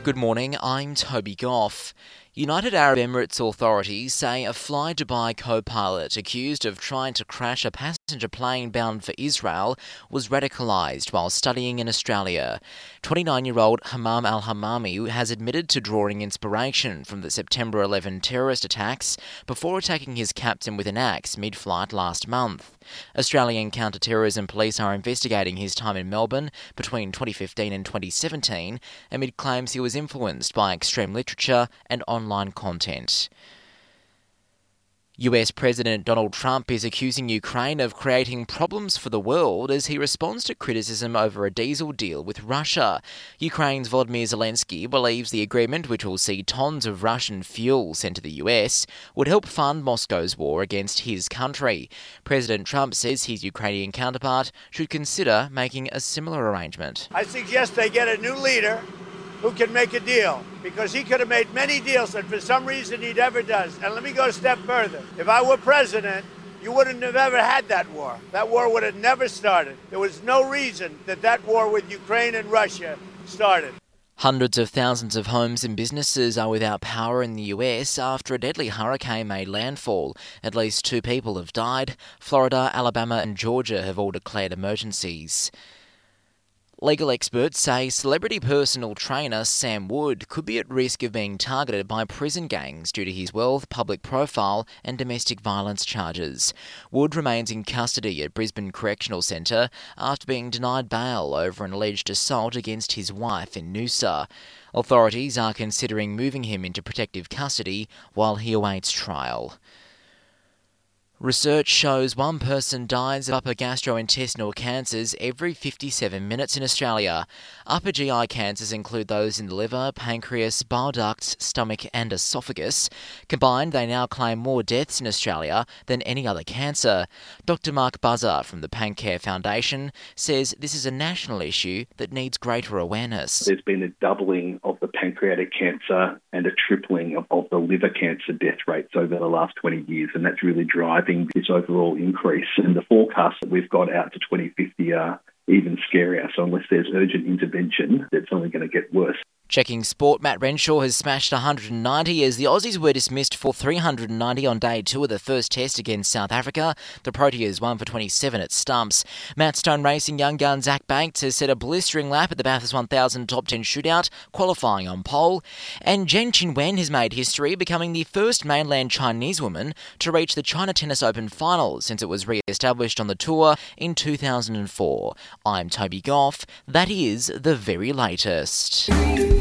Good morning, I'm Toby Goff. United Arab Emirates authorities say a Fly Dubai co-pilot accused of trying to crash a passenger plane bound for Israel was radicalised while studying in Australia. 29-year-old Hammam al-Hammami has admitted to drawing inspiration from the September 11 terrorist attacks before attacking his captain with an axe mid-flight last month. Australian counter-terrorism police are investigating his time in Melbourne between 2015 and 2017 amid claims he was influenced by extreme literature and online content. US President Donald Trump is accusing Ukraine of creating problems for the world as he responds to criticism over a diesel deal with Russia. Ukraine's Volodymyr Zelensky believes the agreement, which will see tons of Russian fuel sent to the US, would help fund Moscow's war against his country. President Trump says his Ukrainian counterpart should consider making a similar arrangement. I suggest they get a new leader who can make a deal, because he could have made many deals and for some reason he never does. And let me go a step further. If I were president, you wouldn't have ever had that war. That war would have never started. There was no reason that war with Ukraine and Russia started. Hundreds of thousands of homes and businesses are without power in the US after a deadly hurricane made landfall. At least 2 people have died. Florida, Alabama and Georgia have all declared emergencies. Legal experts say celebrity personal trainer Sam Wood could be at risk of being targeted by prison gangs due to his wealth, public profile and domestic violence charges. Wood remains in custody at Brisbane Correctional Centre after being denied bail over an alleged assault against his wife in Noosa. Authorities are considering moving him into protective custody while he awaits trial. Research shows one person dies of upper gastrointestinal cancers every 57 minutes in Australia. Upper GI cancers include those in the liver, pancreas, bile ducts, stomach and esophagus. Combined, they now claim more deaths in Australia than any other cancer. Dr. Mark Buzzer from the Pancare Foundation says this is a national issue that needs greater awareness. There's been a doubling of the pancreatic cancer and a tripling of the liver cancer death rates over the last 20 years, and that's really driving this overall increase. And the forecasts that we've got out to 2050 are even scarier. So unless there's urgent intervention, it's only going to get worse. Checking sport, Matt Renshaw has smashed 190 as the Aussies were dismissed for 390 on day 2 of the first test against South Africa. The Proteas won for 27 at stumps. Matt Stone Racing young gun Zach Banks has set a blistering lap at the Bathurst 1000 top 10 shootout, qualifying on pole. And Zheng Qinwen has made history, becoming the first mainland Chinese woman to reach the China Tennis Open finals since it was re-established on the tour in 2004. I'm Toby Goff. That is the very latest.